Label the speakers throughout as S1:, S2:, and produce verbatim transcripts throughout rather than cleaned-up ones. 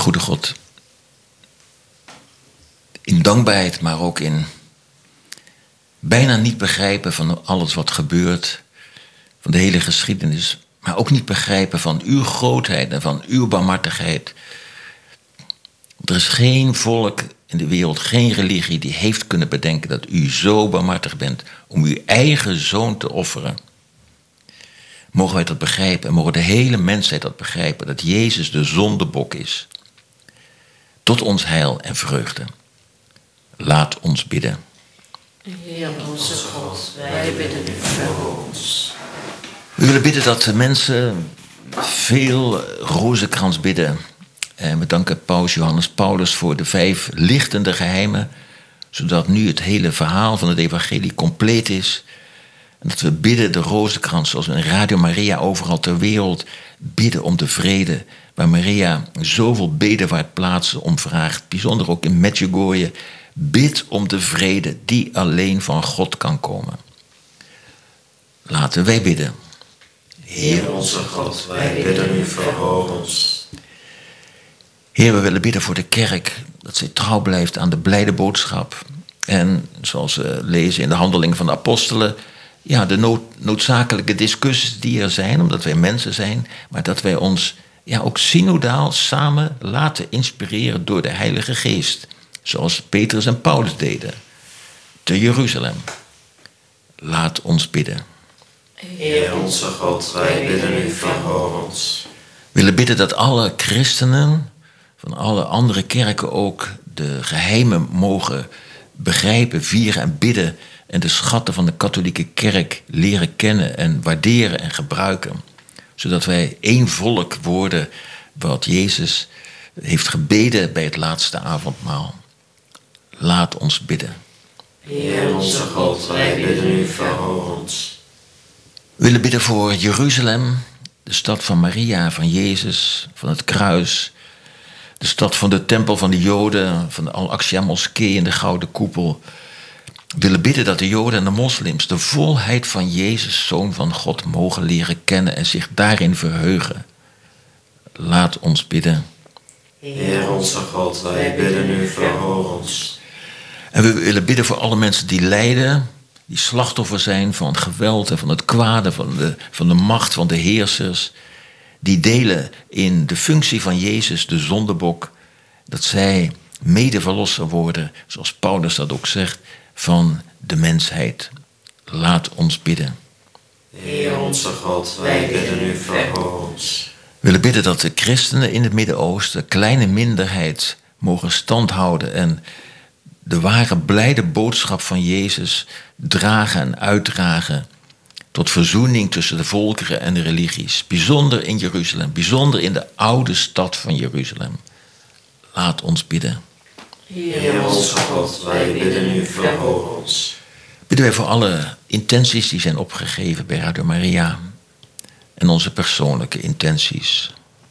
S1: Goede God, in dankbaarheid, maar ook in bijna niet begrijpen van alles wat gebeurt, van de hele geschiedenis, maar ook niet begrijpen van uw grootheid en van uw barmhartigheid. Er is geen volk in de wereld, geen religie die heeft kunnen bedenken dat u zo barmhartig bent om uw eigen zoon te offeren. Mogen wij dat begrijpen en mogen de hele mensheid dat begrijpen, dat Jezus de zondebok is. Tot ons heil en vreugde. Laat ons bidden.
S2: Heer onze God, wij bidden u, verhoor ons.
S1: We willen bidden dat de mensen veel rozenkrans bidden. En we danken Paus Johannes Paulus voor de vijf lichtende geheimen, zodat nu het hele verhaal van het evangelie compleet is. En dat we bidden de rozenkrans, zoals we in Radio Maria overal ter wereld bidden om de vrede, waar Maria zoveel bedevaart plaatsen om vraagt, bijzonder ook in Medjugorje. Bid om de vrede die alleen van God kan komen. Laten wij bidden.
S2: Heer onze God, wij bidden u, verhoor ons.
S1: Heer, we willen bidden voor de kerk, dat zij trouw blijft aan de blijde boodschap. En zoals we lezen in de handelingen van de apostelen, ja, de nood, noodzakelijke discussies die er zijn, omdat wij mensen zijn, maar dat wij ons ja, ook synodaal samen laten inspireren door de Heilige Geest. Zoals Petrus en Paulus deden, te Jeruzalem. Laat ons bidden.
S2: Heer onze God, wij bidden u, verhoor ons.
S1: We willen bidden dat alle christenen, van alle andere kerken ook, de geheimen mogen begrijpen, vieren en bidden. En de schatten van de katholieke kerk leren kennen en waarderen en gebruiken. Zodat wij één volk worden wat Jezus heeft gebeden bij het laatste avondmaal. Laat ons bidden.
S2: Heer onze God, wij bidden u, verhoor ons.
S1: We willen bidden voor Jeruzalem, de stad van Maria, van Jezus, van het kruis. De stad van de tempel van de Joden, van de Al-Aqsa moskee en de Gouden Koepel. We willen bidden dat de Joden en de moslims de volheid van Jezus, Zoon van God, mogen leren kennen en zich daarin verheugen. Laat ons bidden.
S2: Heer onze God, wij bidden u, verhoor ons.
S1: En we willen bidden voor alle mensen die lijden, die slachtoffer zijn van het geweld en van het kwade, van de, van de macht van de heersers. Die delen in de functie van Jezus, de zondebok, dat zij medeverlosser worden, zoals Paulus dat ook zegt, van de mensheid. Laat ons bidden.
S2: Heer onze God, wij bidden u, verhoor ons.
S1: We willen bidden dat de christenen in het Midden-Oosten, kleine minderheid, mogen standhouden en de ware blijde boodschap van Jezus dragen en uitdragen tot verzoening tussen de volkeren en de religies. Bijzonder in Jeruzalem, bijzonder in de oude stad van Jeruzalem. Laat ons bidden.
S2: Heer onze God, wij bidden u, verhoor ons.
S1: Bidden wij voor alle intenties die zijn opgegeven bij Radio Maria en onze persoonlijke intenties.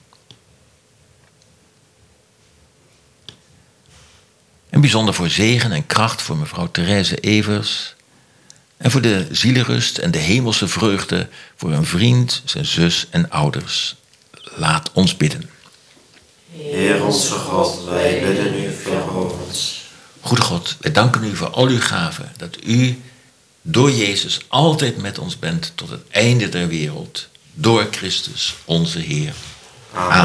S1: En bijzonder voor zegen en kracht voor mevrouw Therese Evers. En voor de zielerust en de hemelse vreugde voor een vriend, zijn zus en ouders. Laat ons bidden.
S2: Heer onze God, wij bidden u, verhoor ons.
S1: Goede God, wij danken u voor al uw gaven. Dat u door Jezus altijd met ons bent tot het einde der wereld. Door Christus onze Heer.
S2: Amen.